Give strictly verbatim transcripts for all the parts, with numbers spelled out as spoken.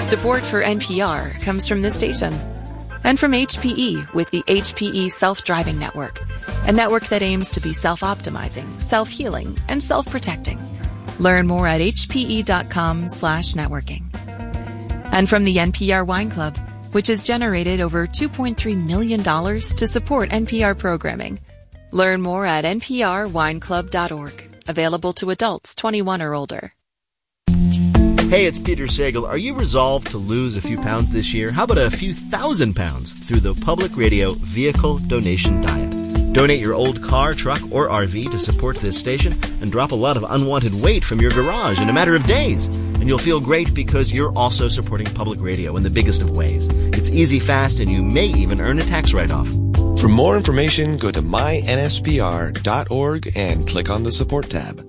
Support for N P R comes from this station and from H P E with the H P E Self-Driving Network, a network that aims to be self-optimizing, self-healing, and self-protecting. Learn more at hpe.com slash networking. And from the N P R Wine Club, which has generated over two point three million dollars to support N P R programming. Learn more at n p r wine club dot org. Available to adults twenty-one or older. Hey, it's Peter Sagal. Are you resolved to lose a few pounds this year? How about a few thousand pounds through the Public Radio Vehicle Donation Diet? Donate your old car, truck, or R V to support this station and drop a lot of unwanted weight from your garage in a matter of days. And you'll feel great because you're also supporting public radio in the biggest of ways. It's easy, fast, and you may even earn a tax write-off. For more information, go to my n s p r dot org and click on the support tab.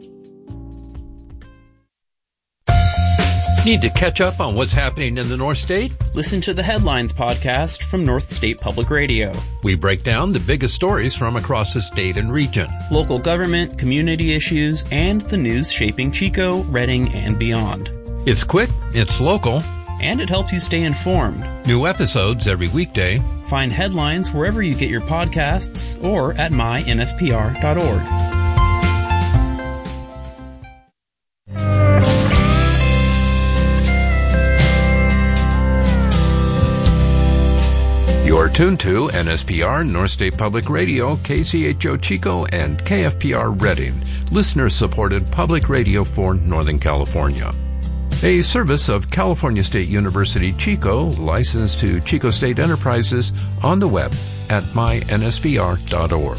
Need to catch up on what's happening in the North State? Listen to the Headlines podcast from North State Public Radio. We break down the biggest stories from across the state and region. Local government, community issues, and the news shaping Chico, Redding, and beyond. It's quick, it's local, and it helps you stay informed. New episodes every weekday. Find Headlines wherever you get your podcasts or at my n s p r dot org. You're tuned to N S P R, North State Public Radio, K C H O Chico, and K F P R Redding, listener-supported public radio for Northern California. A service of California State University Chico, licensed to Chico State Enterprises, on the web at my n s p r dot org.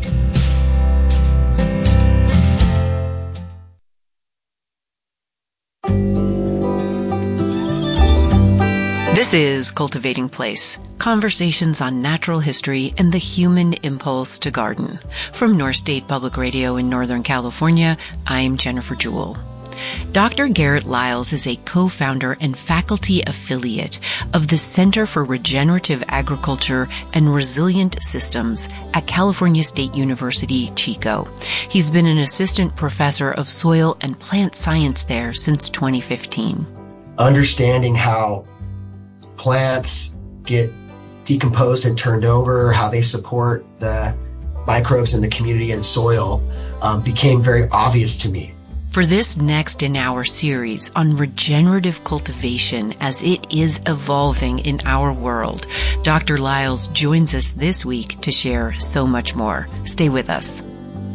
This is Cultivating Place, conversations on natural history and the human impulse to garden. From North State Public Radio in Northern California, I'm Jennifer Jewell. Doctor Garrett Lyles is a co-founder and faculty affiliate of the Center for Regenerative Agriculture and Resilient Systems at California State University, Chico. He's been an assistant professor of soil and plant science there since twenty fifteen. Understanding how plants get decomposed and turned over, how they support the microbes in the community and soil, um, became very obvious to me. For this next in our series on regenerative cultivation as it is evolving in our world, Doctor Lyles joins us this week to share so much more. Stay with us.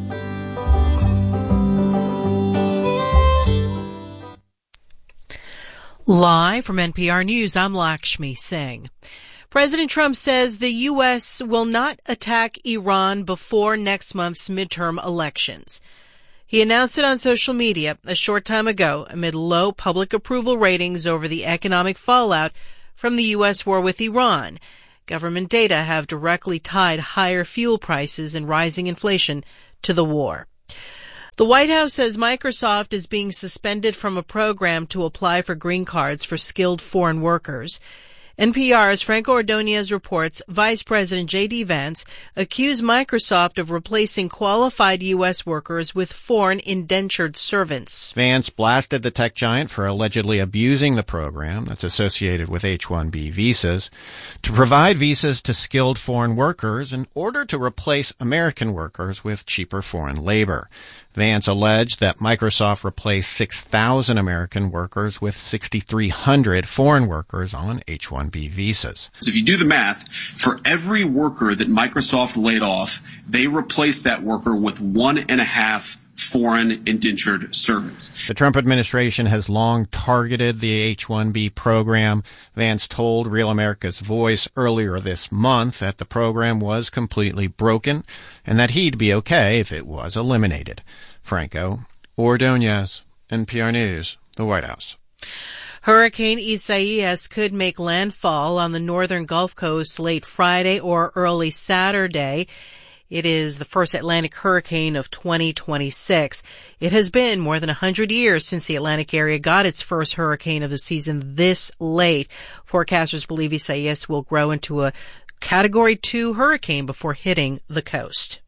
Live from N P R News, I'm Lakshmi Singh. President Trump says the U S will not attack Iran before next month's midterm elections. He announced it on social media a short time ago amid low public approval ratings over the economic fallout from the U S war with Iran. Government data have directly tied higher fuel prices and rising inflation to the war. The White House says Microsoft is being suspended from a program to apply for green cards for skilled foreign workers. N P R's Franco Ordonez reports Vice President J D Vance accused Microsoft of replacing qualified U S workers with foreign indentured servants. Vance blasted the tech giant for allegedly abusing the program that's associated with H one B visas to provide visas to skilled foreign workers in order to replace American workers with cheaper foreign labor. Vance alleged that Microsoft replaced six thousand American workers with six thousand three hundred foreign workers on H one B visas. So if you do the math, for every worker that Microsoft laid off, they replaced that worker with one and a half foreign indentured servants. The Trump administration has long targeted the H one B program. Vance told Real America's Voice earlier this month that the program was completely broken and that he'd be okay if it was eliminated. Franco Ordonez, N P R News, the White House. Hurricane Isaias could make landfall on the northern Gulf Coast late Friday or early Saturday. It is the first Atlantic hurricane of twenty twenty-six. It has been more than one hundred years since the Atlantic area got its first hurricane of the season this late. Forecasters believe Isaias will grow into a Category two hurricane before hitting the coast.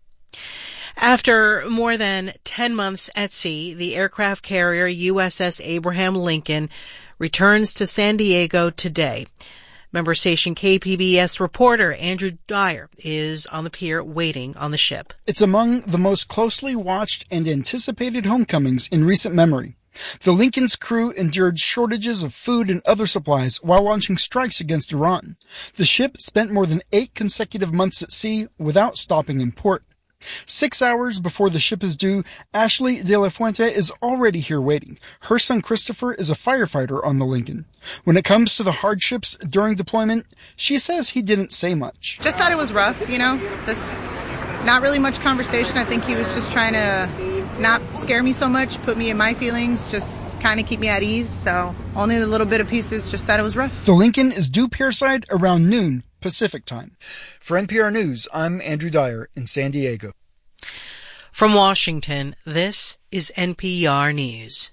After more than ten months at sea, the aircraft carrier U S S Abraham Lincoln returns to San Diego today. Member station K P B S reporter Andrew Dyer is on the pier waiting on the ship. It's among the most closely watched and anticipated homecomings in recent memory. The Lincoln's crew endured shortages of food and other supplies while launching strikes against Iran. The ship spent more than eight consecutive months at sea without stopping in port. Six hours before the ship is due, Ashley De La Fuente is already here waiting. Her son Christopher is a firefighter on the Lincoln. When it comes to the hardships during deployment, she says he didn't say much. Just thought it was rough, you know, just not really much conversation. I think he was just trying to not scare me so much, put me in my feelings, just kind of keep me at ease. So only a little bit of pieces, just thought it was rough. The Lincoln is due pierside around noon Pacific time. For N P R News, I'm Andrew Dyer in San Diego. From Washington, this is N P R News.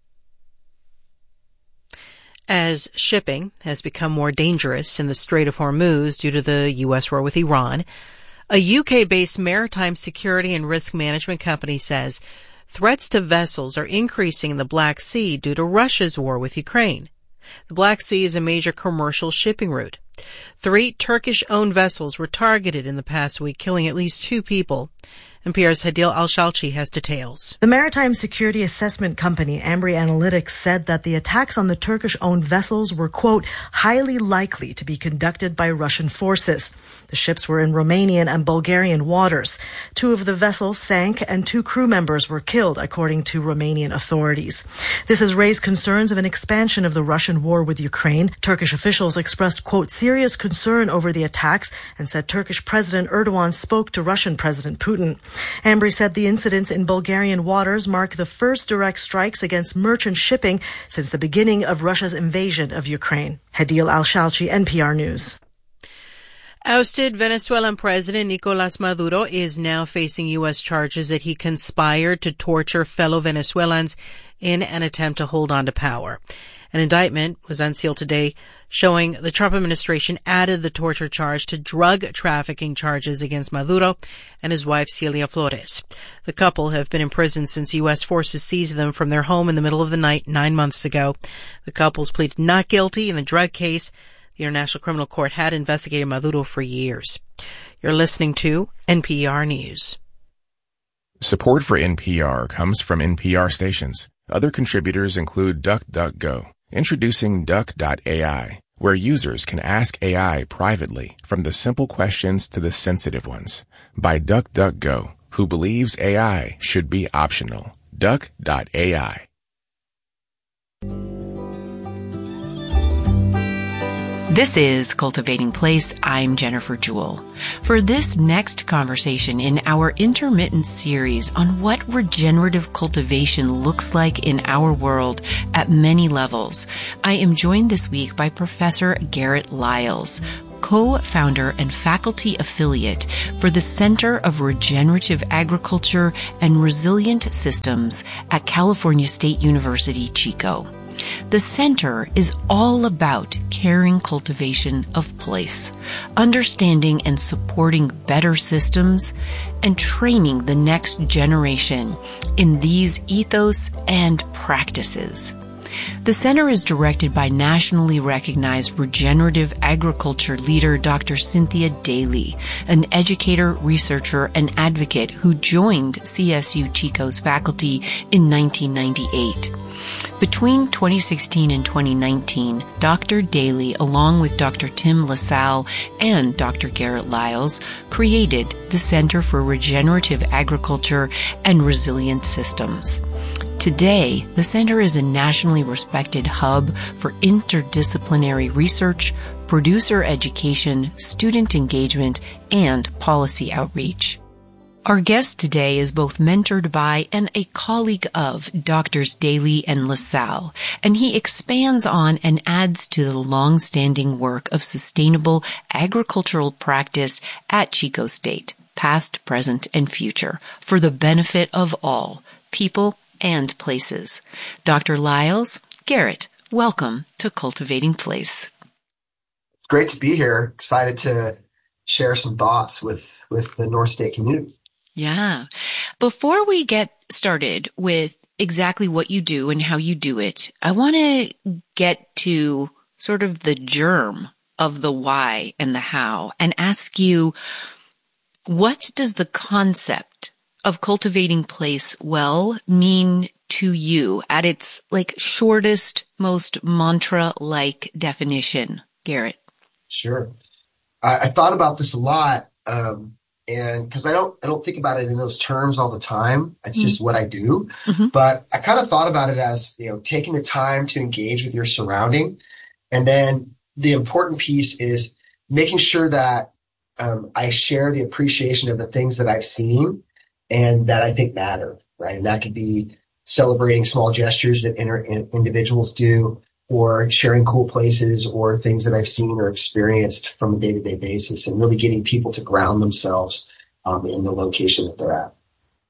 As shipping has become more dangerous in the Strait of Hormuz due to the U S war with Iran, a U K-based maritime security and risk management company says threats to vessels are increasing in the Black Sea due to Russia's war with Ukraine. The Black Sea is a major commercial shipping route. Three Turkish-owned vessels were targeted in the past week, killing at least two people. N P R's Hadil Al-Shalchi has details. The maritime security assessment company Ambri Analytics said that the attacks on the Turkish-owned vessels were, quote, highly likely to be conducted by Russian forces. The ships were in Romanian and Bulgarian waters. Two of the vessels sank and two crew members were killed, according to Romanian authorities. This has raised concerns of an expansion of the Russian war with Ukraine. Turkish officials expressed, quote, serious concern over the attacks and said Turkish President Erdogan spoke to Russian President Putin. Ambri said the incidents in Bulgarian waters mark the first direct strikes against merchant shipping since the beginning of Russia's invasion of Ukraine. Hadil Al-Shalchi, N P R News. Ousted Venezuelan President Nicolas Maduro is now facing U S charges that he conspired to torture fellow Venezuelans in an attempt to hold on to power. An indictment was unsealed today showing the Trump administration added the torture charge to drug trafficking charges against Maduro and his wife Celia Flores. The couple have been in prison since U S forces seized them from their home in the middle of the night nine months ago. The couples pleaded not guilty in the drug case. The International Criminal Court had investigated Maduro for years. You're listening to N P R News. Support for N P R comes from N P R stations. Other contributors include DuckDuckGo. Introducing Duck dot A I, where users can ask A I privately from the simple questions to the sensitive ones. By DuckDuckGo, who believes A I should be optional. Duck dot A I. This is Cultivating Place. I'm Jennifer Jewell. For this next conversation in our intermittent series on what regenerative cultivation looks like in our world at many levels, I am joined this week by Professor Garrett Lyles, co-founder and faculty affiliate for the Center of Regenerative Agriculture and Resilient Systems at California State University, Chico. The center is all about caring cultivation of place, understanding and supporting better systems, and training the next generation in these ethos and practices. The center is directed by nationally recognized regenerative agriculture leader Doctor Cynthia Daly, an educator, researcher, and advocate who joined C S U Chico's faculty in nineteen ninety-eight. Between twenty sixteen and twenty nineteen, Doctor Daly, along with Doctor Tim LaSalle and Doctor Garrett Lyles, created the Center for Regenerative Agriculture and Resilient Systems. Today, the center is a nationally respected hub for interdisciplinary research, producer education, student engagement, and policy outreach. Our guest today is both mentored by and a colleague of Doctors Daly and LaSalle, and he expands on and adds to the long-standing work of sustainable agricultural practice at Chico State, past, present, and future, for the benefit of all, people and places. Doctor Lyles, Garrett, welcome to Cultivating Place. It's great to be here. Excited to share some thoughts with, with the North State community. Yeah. Before we get started with exactly what you do and how you do it, I want to get to sort of the germ of the why and the how and ask you, what does the concept of cultivating place well mean to you at its like shortest, most mantra-like definition, Garrett? Sure. I, I thought about this a lot, um, and because I don't, I don't think about it in those terms all the time. It's mm-hmm. just what I do. Mm-hmm. But I kind of thought about it as, you know, taking the time to engage with your surrounding, and then the important piece is making sure that um, I share the appreciation of the things that I've seen and that I think matter, right? And that could be celebrating small gestures that inter- individuals do, or sharing cool places or things that I've seen or experienced from a day-to-day basis, and really getting people to ground themselves um, in the location that they're at.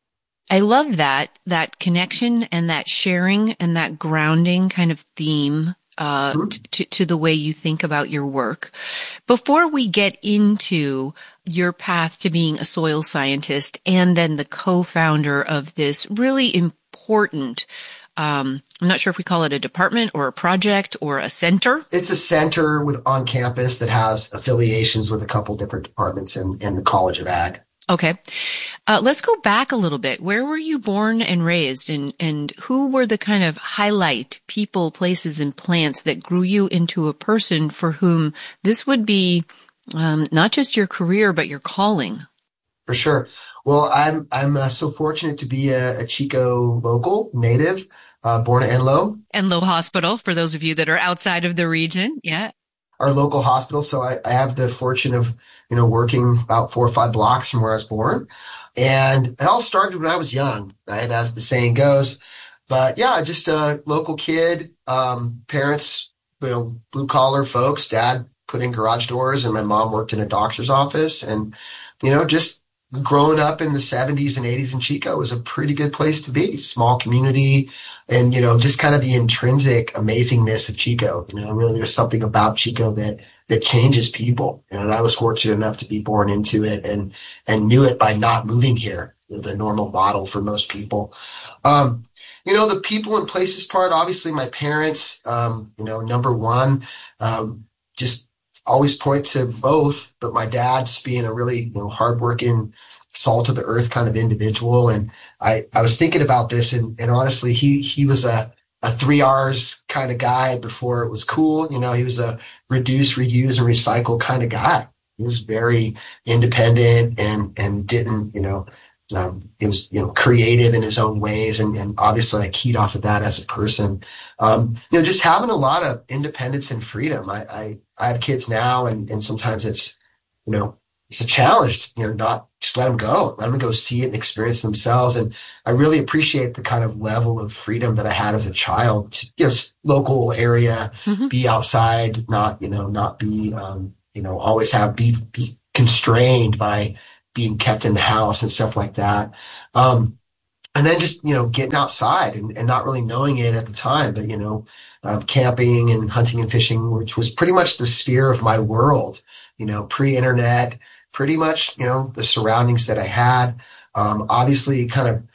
I love that, that connection and that sharing and that grounding kind of theme uh, mm-hmm. to, to the way you think about your work. Before we get into your path to being a soil scientist and then the co-founder of this really important, um, I'm not sure if we call it a department or a project or a center. It's a center with on campus that has affiliations with a couple different departments in, in the College of Ag. Okay. Uh, let's go back a little bit. Where were you born and raised, and, and who were the kind of highlight people, places, and plants that grew you into a person for whom this would be um, not just your career, but your calling? For sure. Well, I'm I'm uh, so fortunate to be a, a Chico local native, uh, born at Enloe. Enloe Hospital, for those of you that are outside of the region. Yeah. Our local hospital. So I, I have the fortune of, you know, working about four or five blocks from where I was born. And it all started when I was young, right? As the saying goes. But yeah, just a local kid, um, parents, you know, blue collar folks, dad put in garage doors and my mom worked in a doctor's office. And, you know, just growing up in the seventies and eighties in Chico was a pretty good place to be. Small community and, you know, just kind of the intrinsic amazingness of Chico. You know, really there's something about Chico that, that changes people. You know, and I was fortunate enough to be born into it and, and knew it by not moving here, the normal model for most people. Um, you know, the people and places part, obviously my parents, um, you know, number one, um, just always point to both, but my dad's being a really, you know, hardworking, salt of the earth kind of individual. And I, I was thinking about this and, and honestly, he, he was a, a three R's kind of guy before it was cool. You know, he was a reduce, reuse, and recycle kind of guy. He was very independent and, and didn't, you know, um, he was, you know, creative in his own ways. And, and obviously I keyed off of that as a person. Um, you know, just having a lot of independence and freedom. I, I, I have kids now and, and sometimes it's, you know, it's a challenge, you know, not just let them go, let them go see it and experience themselves. And I really appreciate the kind of level of freedom that I had as a child to, you know, local area, mm-hmm. be outside, not, you know, not be, um, you know, always have, be, be constrained by being kept in the house and stuff like that. Um, and then just, you know, getting outside and, and not really knowing it at the time, but, you know, uh, camping and hunting and fishing, which was pretty much the sphere of my world, you know, pre-internet, pretty much, you know, the surroundings that I had. Um, obviously kind of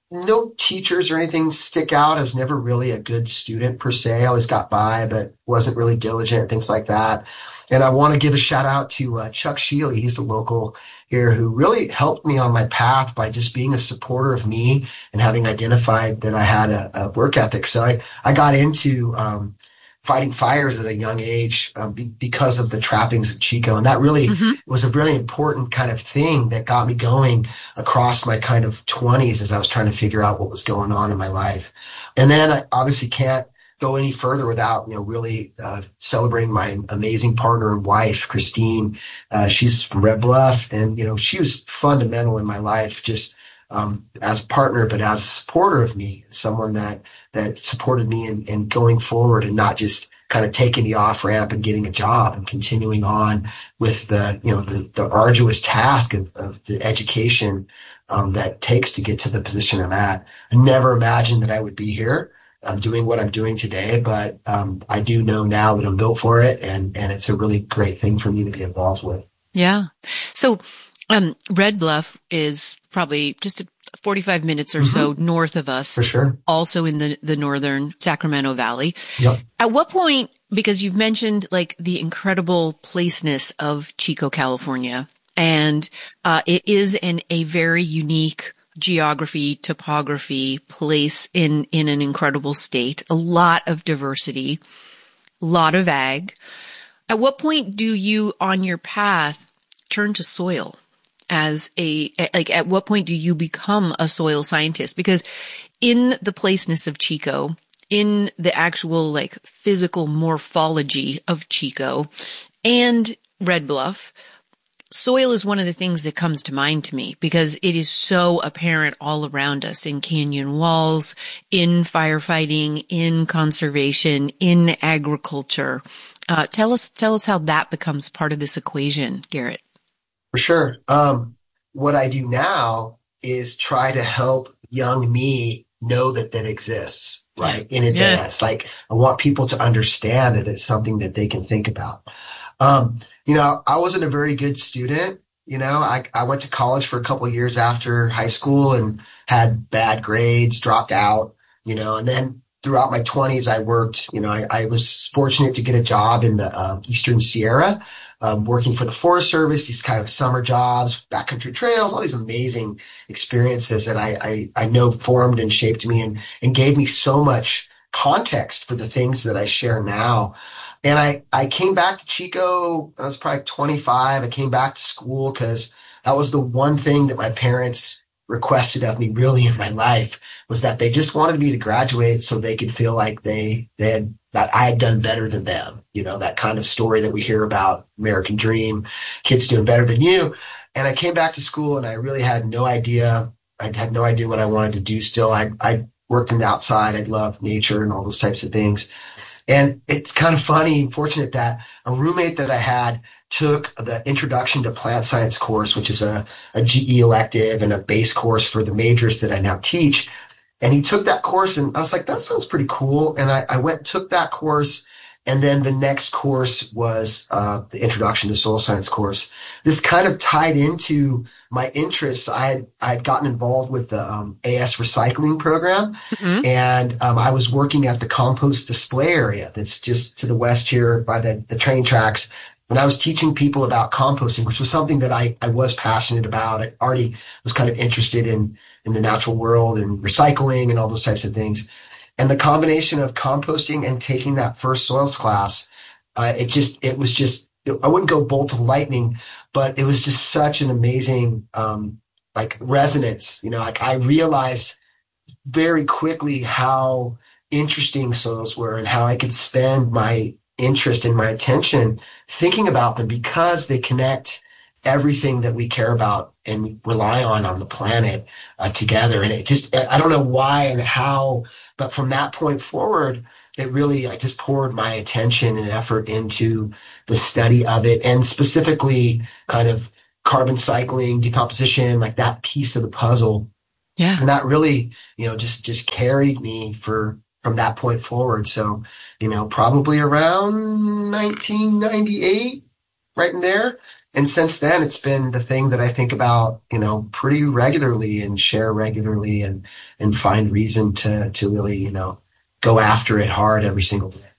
no teachers or anything stick out. I was never really a good student per se. I always got by, but wasn't really diligent, things like that. And I want to give a shout out to uh, Chuck Shealy. He's the local here who really helped me on my path by just being a supporter of me and having identified that I had a, a work ethic. So I, I got into um, fighting fires at a young age um, be, because of the trappings of Chico. And that really mm-hmm. was a really important kind of thing that got me going across my kind of twenties as I was trying to figure out what was going on in my life. And then I obviously can't go any further without, you know, really uh, celebrating my amazing partner and wife, Christine. Uh, she's from Red Bluff, and, you know, she was fundamental in my life, just um, as a partner, but as a supporter of me, someone that, that supported me in, in going forward and not just kind of taking the off ramp and getting a job and continuing on with the, you know, the, the arduous task of, of the education um, that takes to get to the position I'm at. I never imagined that I would be here. I'm doing what I'm doing today, but um, I do know now that I'm built for it, and, and it's a really great thing for me to be involved with. Yeah. So Um, Red Bluff is probably just forty-five minutes or mm-hmm. so north of us. For sure. Also in the, the northern Sacramento Valley. Yep. At what point, because you've mentioned like the incredible placeness of Chico, California, and uh, it is in a very unique geography, topography, place in, in an incredible state, a lot of diversity, a lot of ag. At what point do you, on your path, turn to soil as a, like, at what point do you become a soil scientist? Because in the placeness of Chico, in the actual, like, physical morphology of Chico and Red Bluff, soil is one of the things that comes to mind to me because it is so apparent all around us in canyon walls, in firefighting, in conservation, in agriculture. Uh, tell us, tell us how that becomes part of this equation, Garrett. For sure. Um, what I do now is try to help young me know that that exists, right, in advance. Yeah. Like, I want people to understand that it's something that they can think about. Um, you know, I wasn't a very good student. You know, I, I went to college for a couple of years after high school and had bad grades, dropped out, you know, and then throughout my twenties, I worked, you know, I, I was fortunate to get a job in the um, Eastern Sierra, um, working for the Forest Service, these kind of summer jobs, backcountry trails, all these amazing experiences that I, I, I know formed and shaped me and, and gave me so much context for the things that I share now. And I, I came back to Chico, I was probably twenty-five. I came back to school because that was the one thing that my parents requested of me really in my life, was that they just wanted me to graduate so they could feel like they, they had, that I had done better than them. You know, that kind of story that we hear about, American dream, kids doing better than you. And I came back to school and I really had no idea. I had no idea what I wanted to do still. I, I worked in the outside. I loved nature and all those types of things. And it's kind of funny and fortunate that a roommate that I had took the Introduction to Plant Science course, which is a, a G E elective and a base course for the majors that I now teach. And he took that course and I was like, that sounds pretty cool. And I, I went and took that course. And then the next course was uh, the Introduction to Soil Science course. This kind of tied into my interests. I had I had gotten involved with the um, A S recycling program, mm-hmm. and um, I was working at the compost display area that's just to the west here by the, the train tracks. And I was teaching people about composting, which was something that I, I was passionate about. I already was kind of interested in, in the natural world and recycling and all those types of things. And the combination of composting and taking that first soils class, uh, it just, it was just, it, I wouldn't go bolt of lightning, but it was just such an amazing, um, like resonance. You know, like I realized very quickly how interesting soils were and how I could spend my interest and my attention thinking about them because they connect everything that we care about and rely on on the planet uh, together. And it just, I don't know why and how, but from that point forward, it really, I just poured my attention and effort into the study of it, and specifically kind of carbon cycling, decomposition, like that piece of the puzzle. Yeah. And that really, you know, just, just carried me for, from that point forward. So, you know, probably around nineteen ninety-eight, right in there. And since then, it's been the thing that I think about, you know, pretty regularly and share regularly and, and find reason to, to really, you know, go after it hard every single day.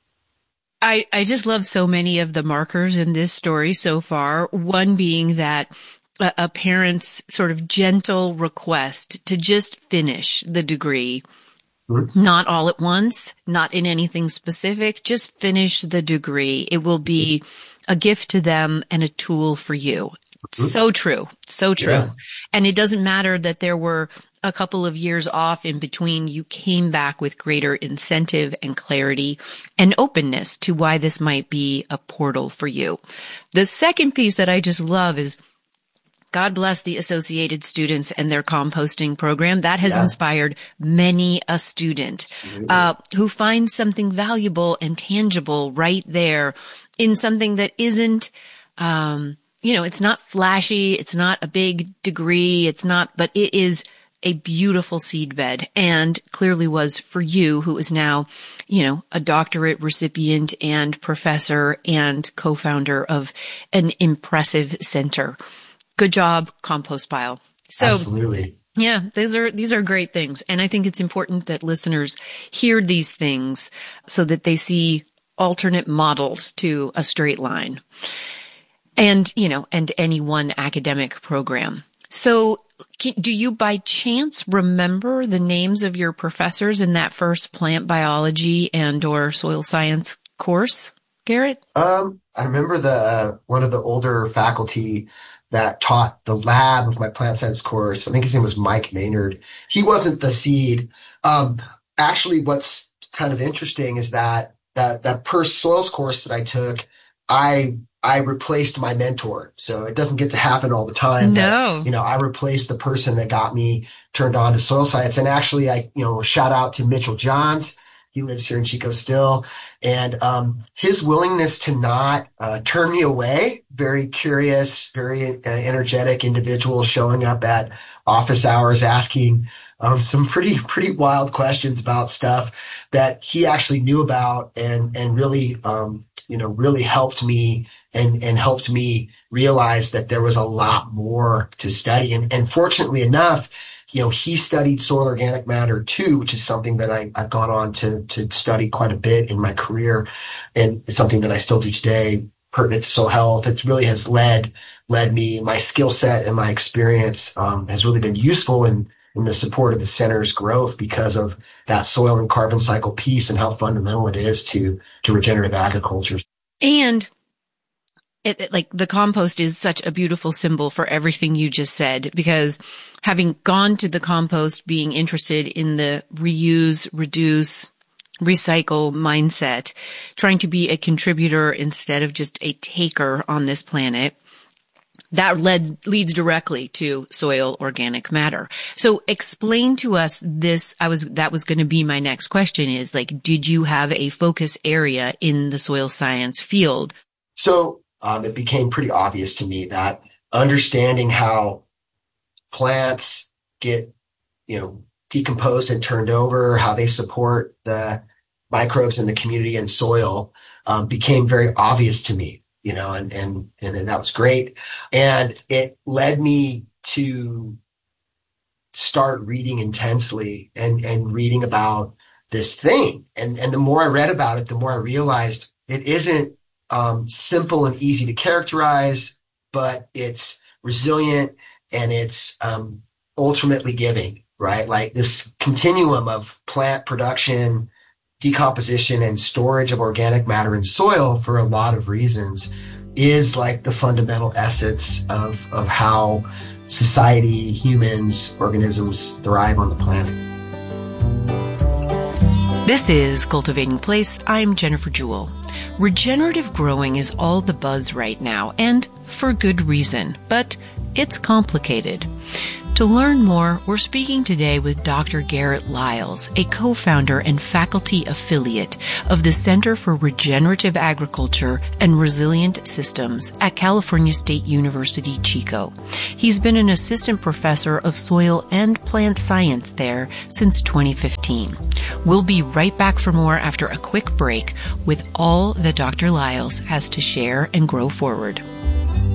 I, I just love so many of the markers in this story so far. One being that a, a parent's sort of gentle request to just finish the degree. Not all at once, not in anything specific, just finish the degree. It will be a gift to them and a tool for you. So true. So true. Yeah. And it doesn't matter that there were a couple of years off in between. You came back with greater incentive and clarity and openness to why this might be a portal for you. The second piece that I just love is God bless the Associated students and their composting program. That has yeah. inspired many a student uh, who finds something valuable and tangible right there in something that isn't, um, you know, it's not flashy. It's not a big degree. It's not, but it is a beautiful seedbed, and clearly was for you, who is now, you know, a doctorate recipient and professor and co-founder of an impressive center. Good job, compost pile. So, absolutely. Yeah, these are, these are great things. And I think it's important that listeners hear these things so that they see alternate models to a straight line and, you know, and any one academic program. So do you by chance remember the names of your professors in that first plant biology and or soil science course, Garrett? Um, I remember the, uh, one of the older faculty that taught the lab of my plant science course. I think his name was Mike Maynard. He wasn't the seed. Um, actually, what's kind of interesting is that that that first soils course that I took, I I replaced my mentor. So it doesn't get to happen all the time. No. But, you know, I replaced the person that got me turned on to soil science. And actually, I, you know, shout out to Mitchell Johns. He lives here in Chico still. And um, his willingness to not uh, turn me away, very curious, very uh, energetic individual showing up at office hours, asking um, some pretty, pretty wild questions about stuff that he actually knew about and, and really, um, you know, really helped me and, and helped me realize that there was a lot more to study. And, and fortunately enough, you know, he studied soil organic matter too, which is something that I, I've gone on to, to study quite a bit in my career. And it's something that I still do today, pertinent to soil health. It really has led, led me, my skill set and my experience, um, has really been useful in, in the support of the center's growth because of that soil and carbon cycle piece and how fundamental it is to, to regenerative agriculture. And It, it, like the compost is such a beautiful symbol for everything you just said, because having gone to the compost, being interested in the reuse, reduce, recycle mindset, trying to be a contributor instead of just a taker on this planet, that led, leads directly to soil organic matter. So explain to us this, I was, that was going to be my next question is like, did you have a focus area in the soil science field? So, Um, it became pretty obvious to me that understanding how plants get, you know, decomposed and turned over, how they support the microbes in the community and soil, um, became very obvious to me, you know, and, and, and that was great. And it led me to start reading intensely and, and reading about this thing. And, and the more I read about it, the more I realized it isn't Um, simple and easy to characterize, but it's resilient and it's um, ultimately giving, right? Like this continuum of plant production, decomposition, and storage of organic matter in soil for a lot of reasons is like the fundamental essence of, of how society, humans, organisms thrive on the planet. This is Cultivating Place. I'm Jennifer Jewell. Regenerative growing is all the buzz right now, and for good reason, but it's complicated. To learn more, we're speaking today with Doctor Garrett Lyles, a co-founder and faculty affiliate of the Center for Regenerative Agriculture and Resilient Systems at California State University, Chico. He's been an assistant professor of soil and plant science there since twenty fifteen. We'll be right back for more after a quick break with all that Doctor Lyles has to share and grow forward.